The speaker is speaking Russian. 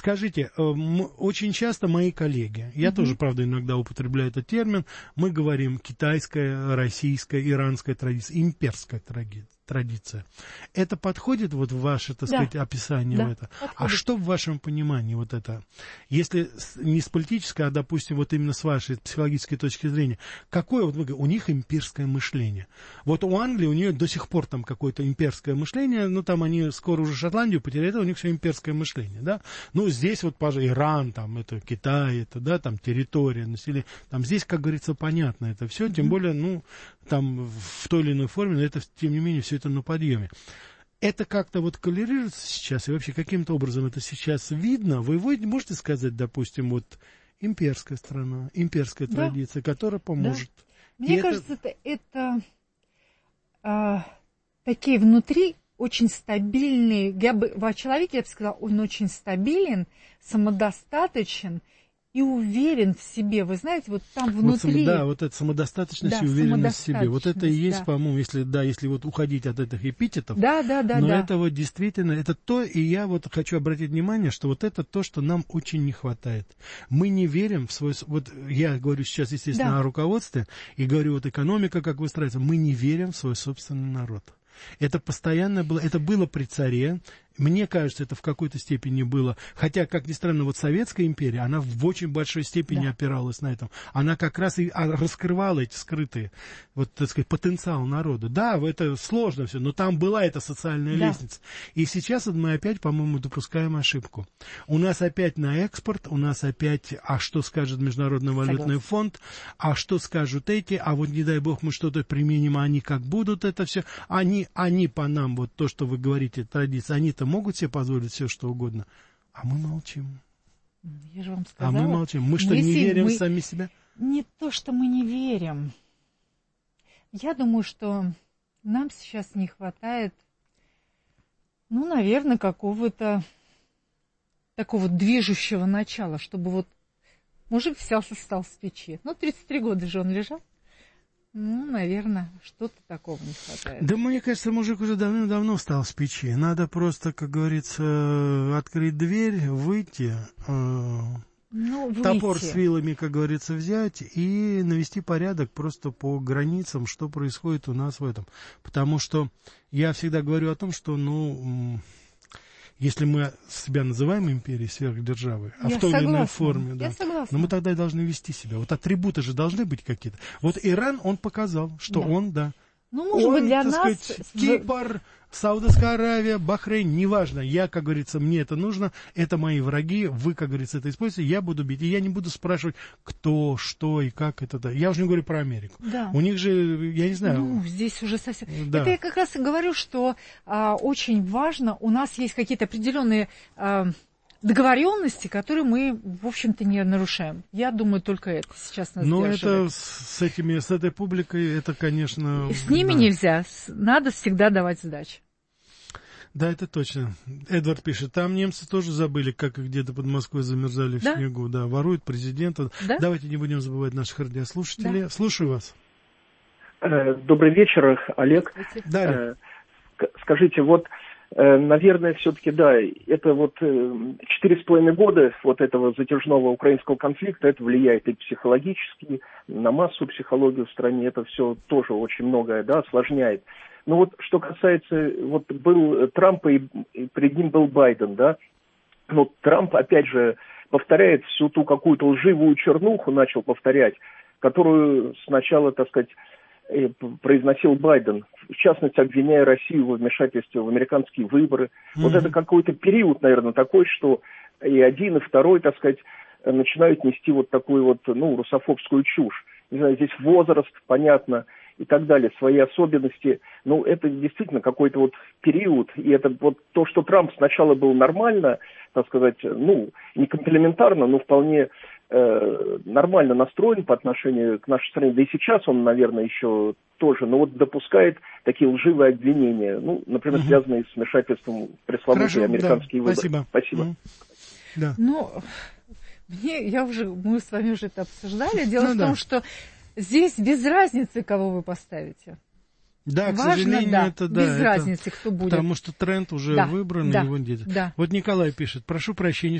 скажите, очень часто мои коллеги, я тоже, правда, иногда употребляю этот термин, мы говорим китайская, российская, иранская традиция, имперская традиция. Это подходит вот в ваше, так сказать, описание в это? Подходит. А что в вашем понимании вот это? Если не с политической, а, допустим, вот именно с вашей психологической точки зрения, какое, вот вы говорите, у них имперское мышление? Вот у Англии, у нее до сих пор там какое-то имперское мышление, ну, там они скоро уже Шотландию потеряют, у них все имперское мышление, да? Ну, здесь вот, пожалуй, Иран, там, это Китай, это, да, там, территория, население, там, здесь, как говорится, понятно это все, тем более, ну, там, в той или иной форме, но это, тем не менее, все это на подъеме. Это как-то вот коллерируется сейчас, и вообще каким-то образом это сейчас видно? Вы можете сказать, допустим, вот имперская страна, имперская традиция, которая поможет? Да. Мне кажется, это такие внутри очень стабильные, о человеке я бы сказала, он очень стабилен, самодостаточен и уверен в себе. Вы знаете, вот там внутри... Вот эта самодостаточность и уверенность в себе. Вот это и есть, по-моему, если вот уходить от этих эпитетов. Это вот действительно, это то, и я вот хочу обратить внимание, что вот это то, что нам очень не хватает. Мы не верим в свой... Вот я говорю сейчас, естественно, о руководстве, и говорю, вот экономика, как выстраивается. Мы не верим в свой собственный народ. Это постоянно было, это было при царе. Мне кажется, это в какой-то степени было. Хотя, как ни странно, вот Советская империя, она в очень большой степени опиралась на этом. Она как раз и раскрывала эти скрытые, вот, так сказать, потенциал народа. Да, это сложно все, но там была эта социальная лестница. И сейчас вот мы опять, по-моему, допускаем ошибку. У нас опять на экспорт, у нас опять, а что скажет Международный валютный фонд, а что скажут эти, а вот не дай бог мы что-то применим, а они как будут это все. Они по нам, вот то, что вы говорите, традиция, они-то могут себе позволить все, что угодно, а мы молчим. Я же вам сказала. А мы молчим. Мы что, не верим в сами себя? Не то, что мы не верим. Я думаю, что нам сейчас не хватает, ну, наверное, какого-то такого движущего начала, чтобы вот мужик взял, встал с печи. 33 года же он лежал. Ну, наверное, что-то такого не хватает. Да, мне кажется, мужик уже давным-давно встал с печи. Надо просто, как говорится, открыть дверь, выйти, топор с вилами, как говорится, взять и навести порядок просто по границам, что происходит у нас в этом. Потому что я всегда говорю о том, что, если мы себя называем империей, сверхдержавой, в той или иной форме, но мы тогда и должны вести себя. Вот атрибуты же должны быть какие-то. Вот Иран, он показал, что он, может быть, для нас... Кипр, Саудовская Аравия, Бахрейн, неважно. Я, как говорится, мне это нужно, это мои враги, вы, как говорится, это используете, я буду бить. И я не буду спрашивать, кто, что и как это. Я уже не говорю про Америку. У них же, я не знаю... здесь уже совсем... Это я как раз и говорю, что очень важно, у нас есть какие-то определенные... договоренности, которые мы, в общем-то, не нарушаем. Я думаю, только это сейчас нас сдерживает. Но это с этой публикой, это, конечно... С ними нельзя. Надо всегда давать сдачи. Да, это точно. Эдвард пишет, там немцы тоже забыли, как и где-то под Москвой замерзали в снегу. Да, воруют президента. Давайте не будем забывать наших радиослушателей. Слушаю вас. Добрый вечер, Олег. Да, скажите, вот... Наверное, все-таки, это вот 4,5 года вот этого затяжного украинского конфликта, это влияет и психологически, на массу психологию в стране, это все тоже очень многое, осложняет. Но вот что касается, вот был Трамп, и перед ним был Байден, но Трамп, опять же, повторяет всю ту какую-то лживую чернуху, начал повторять, которую сначала, так сказать, произносил Байден, в частности, обвиняя Россию во вмешательстве в американские выборы. Вот это какой-то период, наверное, такой, что и один, и второй, так сказать, начинают нести вот такую вот, русофобскую чушь. Не знаю, здесь возраст, понятно, и так далее, свои особенности. Это действительно какой-то вот период, и это вот то, что Трамп сначала был нормально, так сказать, не комплиментарно, но вполне нормально настроен по отношению к нашей стране, да и сейчас он, наверное, еще тоже, но вот допускает такие лживые обвинения, например, связанные с вмешательством в пресловутые американские выборы. Спасибо. Мы с вами уже это обсуждали. Дело в том, что здесь без разницы, кого вы поставите. Да, к сожалению, это без разницы, кто будет. Потому что тренд уже выбран. Вот Николай пишет, прошу прощения,